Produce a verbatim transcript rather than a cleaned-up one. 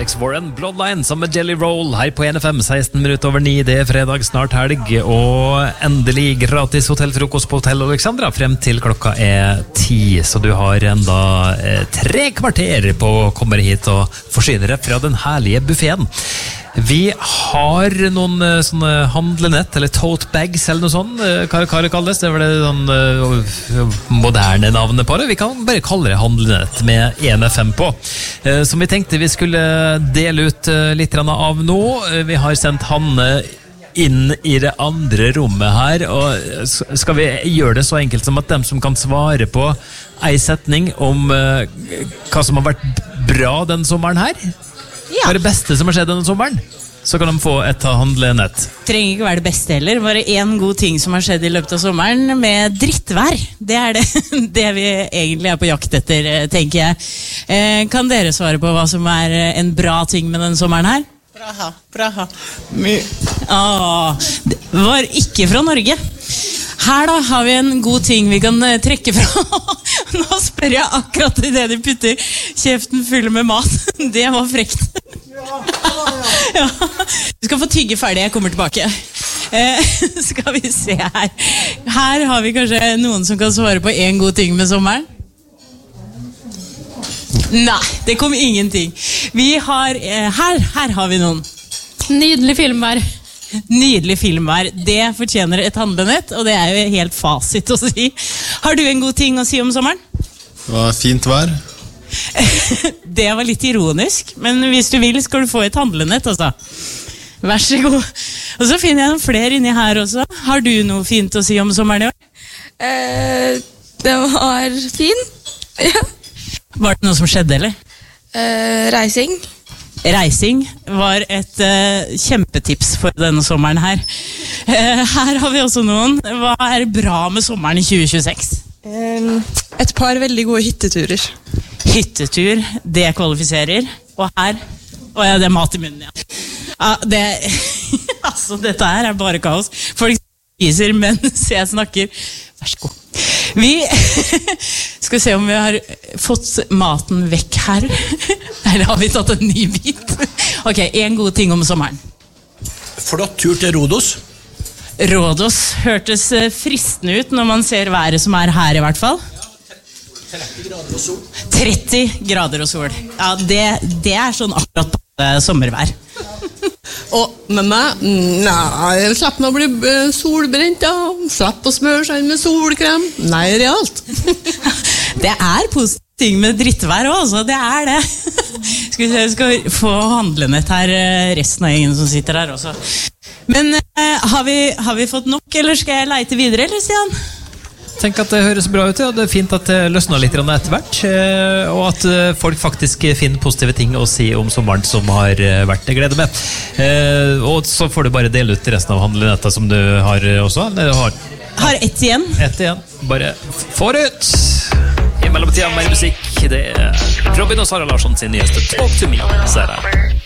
Alex Warren, Bloodline, sammen med Jelly Roll, her på N F M, seksten minutter over ni, det er fredag, snart helg, og endelig gratis hotellfrokost på Hotell Alexandra, frem til klokka er ti, så du har enda eh, tre kvarter på å komme hit og forsyne deg fra den herlige buffeten. Vi har noen uh, sånne handlenett, eller tote bags, eller noe sånt, uh, hva, hva det kalles, det er vel det sånn, uh, moderne navnet på det. Vi kan bare kalle det handlenett med E N F M på, uh, som vi tenkte vi skulle dele ut uh, litt av nå. Uh, vi har sendt Hanne inn i det andre rommet her, og skal vi gjøre det så enkelt som at dem som kan svare på en setning om uh, hva som har vært bra den sommeren her, ja. Hva er det beste som har skjedd denne sommeren? Så kan de få et handlenett. Trenger ikke være det beste heller. Bare en god ting som har skjedd i løpet av sommeren med drittvær. Det er det, det vi egentlig er på jakt etter, tenker jeg. Eh, kan dere svare på hva som er en bra ting med denne sommeren her? Praha, Praha. Ah, det var ikke fra Norge. Her da har vi en god ting vi kan trekke fra. Nå spør jeg akkurat i det de putter kjeften full med mat. Det var frekt. Ja. Du skal få tygge ferdig, jeg kommer tilbake. Eh, skal vi se her. Her har vi kanskje noen som kan svare på en god ting med sommeren. Nei, det kom ingenting. Vi har, eh, her, her har vi noen. Nydelig filmvær. Nydelig filmvær. Det fortjener et handlenett, og det er jo helt fasit å si. Har du en god ting å si om sommeren? Det var fint vær. Det var litt ironisk, men hvis du vil skal du få et handlenett, altså. Vær så god. Og så finner jeg noen flere inni her også. Har du noe fint å si om sommeren i år? Eh, det var fin. Ja. Var det noe som skjedde, eller? Eh, reising. Reising var et uh, kjempetips for denne sommeren her. Uh, her har vi også noen. Hva er bra med sommeren i tjue tjueseks? Um, et par veldig gode hytteturer. Hyttetur, det kvalifiserer. Og her, å ja, det er mat i munnen, ja. Ja, det, altså, dette her er bare kaos. Folk spiser mens jeg snakker. Vær så god. Vi skal se om vi har fått maten vekk her. Eller har vi tatt en ny bit? Ok, en god ting om sommeren. Flott tur til Rhodos. Rhodos hørtes fristende ut når man ser været som er her i hvert fall. tretti grader og sol. tretti grader og sol. Ja, det, det er sånn akkurat på sommervær. Og med meg, nei, slapp meg å bli solbrent, da. Slapp å smøre seg med solkrem. Nei, realt. Det er positivt ting med drittvær også, det er det. Skal vi se, vi skal få handlenett her, resten av gjengen som sitter her også. Men eh, har, vi, har vi fått nok, eller skal jeg leite videre, eller Stian? Tenk at det høres bra ut, ja. Det er fint at det løsner litt etter hvert, og at folk faktisk finner positive ting å si om sommeren som har vært. Jeg gleder meg. Og så får du bare dele ut resten av handlenettet som du har også. Du har, har ett igjen. Ett igjen. Bare få det ut! I mellomtiden mer musikk. Det er Robin og Sara Larsson sin nyeste Talk to Me. Så er det.